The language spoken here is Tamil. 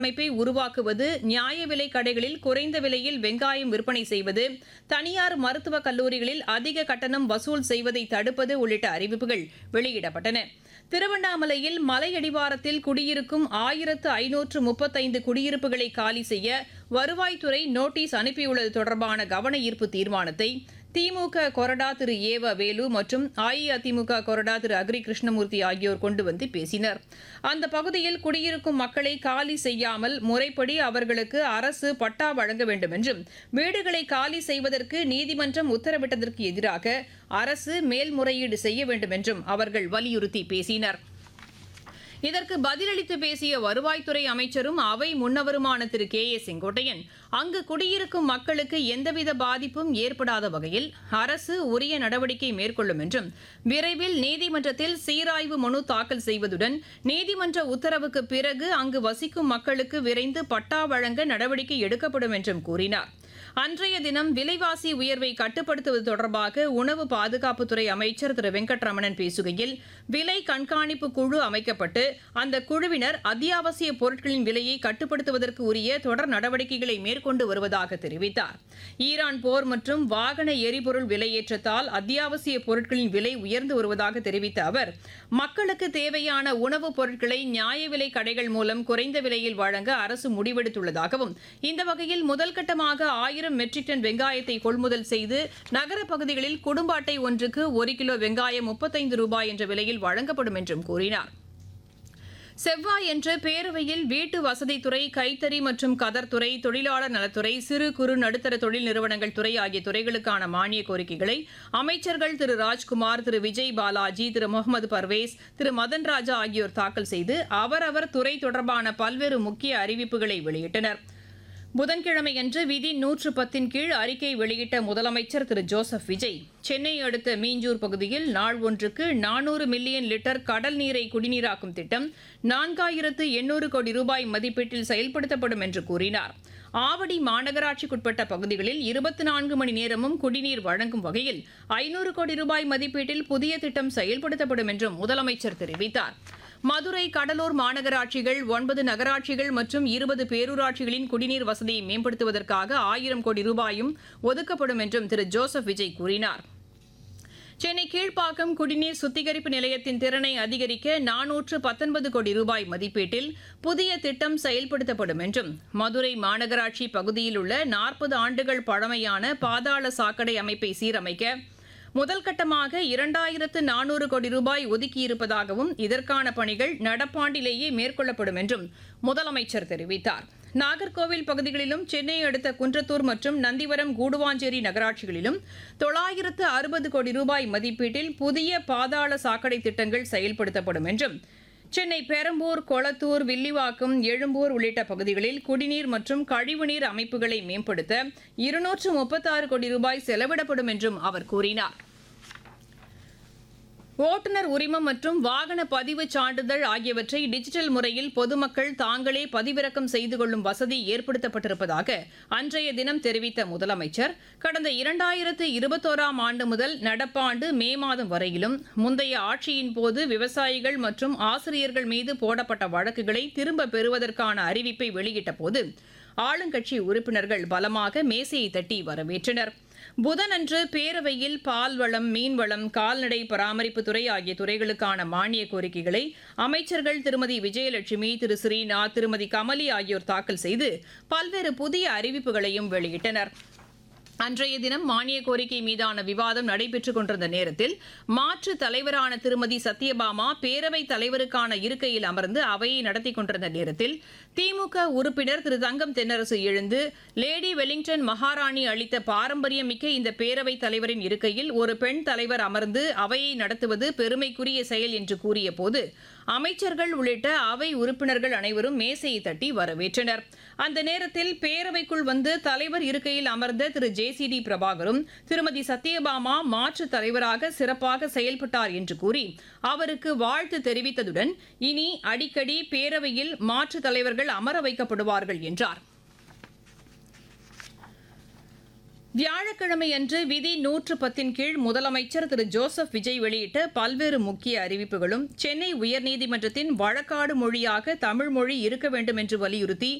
அமைப்பை உருவாக்குவது, நியாய விலை கடைகளில் குறைந்த விலையில் வெங்காயம் விற்பனை செய்வது, தனியார் மருத்துவக் கல்லூரிகளில் அதிக கட்டணம் வசூல் செய்வதை தடுப்பது உள்ளிட்ட அறிவிப்புகள் வெளியிடப்பட்டன. திருவண்ணாமலையில் மலையடிவாரத்தில் குடியிருக்கும் 1535 குடியிருப்புகளை காலி செய்ய வருவாய்த்துறை நோட்டீஸ் அனுப்பியுள்ளது தொடர்பான கவன ஈர்ப்பு தீர்மானத்தை திமுக கொறடா திரு ஏவ வேலு மற்றும் அஇஅதிமுக கொறடா திரு அக்ரி கிருஷ்ணமூர்த்தி ஆகியோர் கொண்டு வந்து பேசினர். அந்த பகுதியில் குடியிருக்கும் மக்களை காலி செய்யாமல் முறைப்படி அவர்களுக்கு அரசு பட்டா வழங்க வேண்டும் என்றும், வீடுகளை காலி செய்வதற்கு நீதிமன்றம் உத்தரவிட்டதற்கு எதிராக அரசு மேல்முறையீடு செய்ய வேண்டும் என்றும் அவர்கள் வலியுறுத்தி பேசினர். இதற்கு பதிலளித்து பேசிய வருவாய்த்துறை அமைச்சரும் அவை முன்னவருமான திரு கே ஏ செங்கோட்டையன், அங்கு குடியிருக்கும் மக்களுக்கு எந்தவித பாதிப்பும் ஏற்படாத வகையில் அரசு உரிய நடவடிக்கை மேற்கொள்ளும் என்றும், விரைவில் நீதிமன்றத்தில் சீராய்வு மனு தாக்கல் செய்வதுடன் நீதிமன்ற உத்தரவுக்கு பிறகு அங்கு வசிக்கும் மக்களுக்கு விரைந்து பட்டா வழங்க நடவடிக்கை எடுக்கப்படும் என்றும் கூறினார். அன்றைய தினம் விலைவாசி உயர்வை கட்டுப்படுத்துவது தொடர்பாக உணவு பாதுகாப்புத்துறை அமைச்சர் திரு வெங்கட்ரமணன் பேசுகையில், விலை கண்காணிப்பு குழு அமைக்கப்பட்டு அந்த குழுவினர் அத்தியாவசிய பொருட்களின் விலையை கட்டுப்படுத்துவதற்கு உரிய தொடர் நடவடிக்கைகளை மேற்கொண்டு வருவதாக தெரிவித்தார். ஈரான் போர் மற்றும் வாகன எரிபொருள் விலையேற்றத்தால் அத்தியாவசிய பொருட்களின் விலை உயர்ந்து வருவதாக தெரிவித்த அவர், மக்களுக்கு தேவையான உணவுப் பொருட்களை நியாய விலை கடைகள் மூலம் குறைந்த விலையில் வழங்க அரசு முடிவெடுத்துள்ளதாகவும், இந்த வகையில் முதல்கட்டமாக 1000 மெட்ரிக் டன் வெங்காயத்தை கொள்முதல் செய்து நகரப் பகுதிகளில் குடும்ப அட்டை ஒன்றுக்கு 1 கிலோ வெங்காயம் 35 ரூபாய் என்ற விலையில் வழங்கப்படும் என்றும் கூறினார். செவ்வாயன்று பேரவையில் வீட்டு வசதித்துறை, கைத்தறி மற்றும் கதர்துறை, தொழிலாளர் நலத்துறை, சிறு குறு நடுத்தர தொழில் நிறுவனங்கள் துறை ஆகிய துறைகளுக்கான மானிய கோரிக்கைகளை அமைச்சர்கள் திரு ராஜ்குமார், திரு விஜய் பாலாஜி, திரு முகமது பர்வேஸ், திரு மதன் ராஜா ஆகியோர் தாக்கல் செய்து அவரவர் துறை தொடர்பான பல்வேறு முக்கிய அறிவிப்புகளை வெளியிட்டனர். புதன்கிழமையன்று விதி 110 கீழ் அறிக்கை வெளியிட்ட முதலமைச்சர் திரு ஜோசப் விஜய், சென்னை அடுத்த மீஞ்சூர் பகுதியில் நாள் ஒன்றுக்கு 400 மில்லியன் லிட்டர் கடல் நீரை குடிநீராக்கும் திட்டம் 4800 கோடி ரூபாய் மதிப்பீட்டில் செயல்படுத்தப்படும் என்று கூறினார். ஆவடி மாநகராட்சிக்குட்பட்ட பகுதிகளில் 24 மணி நேரமும் குடிநீர் வழங்கும் வகையில் 500 கோடி ரூபாய் மதிப்பீட்டில் புதிய திட்டம் செயல்படுத்தப்படும் என்றும் முதலமைச்சர் தெரிவித்தார். மதுரை, கடலூர் மாநகராட்சிகள், 9 நகராட்சிகள் மற்றும் 20 பேரூராட்சிகளின் குடிநீர் வசதியை மேம்படுத்துவதற்காக 1000 கோடி ரூபாயும் ஒதுக்கப்படும் என்றும் திரு ஜோசப் விஜய் கூறினார். சென்னை கீழ்ப்பாக்கம் குடிநீர் சுத்திகரிப்பு நிலையத்தின் திறனை அதிகரிக்க 419 கோடி ரூபாய் மதிப்பீட்டில் புதிய திட்டம் செயல்படுத்தப்படும் என்றும், மதுரை மாநகராட்சி பகுதியில் உள்ள 40 ஆண்டுகள் பழமையான பாதாள சாக்கடை அமைப்பை சீரமைக்க முதல் கட்டமாக 2400 கோடி ரூபாய் ஒதுக்கியிருப்பதாகவும், இதற்கான பணிகள் நடப்பாண்டிலேயே மேற்கொள்ளப்படும் என்றும் முதலமைச்சர் தெரிவித்தார். நாகர்கோவில் பகுதிகளிலும், சென்னை அடுத்த குன்றத்தூர் மற்றும் நந்திவரம், கூடுவாஞ்சேரி நகராட்சிகளிலும் 960 கோடி ரூபாய் மதிப்பீட்டில் புதிய பாதாள சாக்கடை திட்டங்கள் செயல்படுத்தப்படும் என்றும், சென்னை பெரம்பூர், கொளத்தூர், வில்லிவாக்கம், எழும்பூர் உள்ளிட்ட பகுதிகளில் குடிநீர் மற்றும் கழிவுநீர் அமைப்புகளை மேம்படுத்த 236 கோடி ரூபாய் செலவிடப்படும் என்றும் அவர் கூறினார். ஓட்டுநர் உரிமம் மற்றும் வாகன பதிவு சான்றிதழ் ஆகியவற்றை டிஜிட்டல் முறையில் பொதுமக்கள் தாங்களே பதிவிறக்கம் செய்து கொள்ளும் வசதி ஏற்படுத்தப்பட்டிருப்பதாக அன்றைய தினம் தெரிவித்த முதலமைச்சர், கடந்த 2021ஆம் ஆண்டு முதல் நடப்பாண்டு மே மாதம் வரையிலும் முந்தைய ஆட்சியின் போது விவசாயிகள் மற்றும் ஆசிரியர்கள் மீது போடப்பட்ட வழக்குகளை திரும்பப் பெறுவதற்கான அறிவிப்பை வெளியிட்ட போது ஆளுங்கட்சி உறுப்பினர்கள் பலமாக மேசையை தட்டி வரவேற்றனர். புதனன்று பேரவையில் பால்வளம், மீன்வளம், கால்நடை பராமரிப்புத்துறை ஆகிய துறைகளுக்கான மானிய கோரிக்கைகளை அமைச்சர்கள் திருமதி விஜயலட்சுமி, திரு ஸ்ரீநாத், திருமதி கமலி ஆகியோர் தாக்கல் செய்து பல்வேறு புதிய அறிவிப்புகளையும் வெளியிட்டனர். அன்றைய தினம் மானிய கோரிக்கை மீதான விவாதம் நடைபெற்றுக் கொண்டிருந்த நேரத்தில் மாற்று தலைவரான திருமதி சத்யபாமா பேரவைத் தலைவருக்கான இருக்கையில் அமர்ந்து அவையை நடத்திக் கொண்டிருந்த நேரத்தில் திமுக உறுப்பினர் திரு தங்கம் தென்னரசு எழுந்து, லேடி வெலிங்டன் மகாராணி அளித்த பாரம்பரியமிக்க இந்த பேரவைத் தலைவரின் இருக்கையில் ஒரு பெண் தலைவர் அமர்ந்து அவையை நடத்துவது பெருமைக்குரிய செயல் என்று கூறிய போது அமைச்சர்கள் உள்ளிட்ட அவை உறுப்பினர்கள் அனைவரும் மேசையை தட்டி வரவேற்றனர். அந்த நேரத்தில் பேரவைக்குள் வந்து தலைவர் இருக்கையில் அமர்ந்த திரு ஜே.சி.டி. பிரபாகரும் திருமதி சத்யபாமா மாற்று தலைவராக சிறப்பாக செயல்பட்டார் என்று கூறி அவருக்கு வாழ்த்து தெரிவித்ததுடன், இனி அடிக்கடி பேரவையில் மாற்று தலைவர்கள் அமர வைக்கப்படுவார்கள் என்றார். வியாழக்கிழமை அன்று விதி 110 கீழ் முதலமைச்சர் திரு ஜோசப் விஜய் வெளியிட்ட பல்வேறு முக்கிய அறிவிப்புகளும் சென்னை உயர்நீதிமன்றத்தின் வழக்காடு மொழியாக தமிழ் மொழி இருக்க வேண்டும் என்று வலியுறுத்தி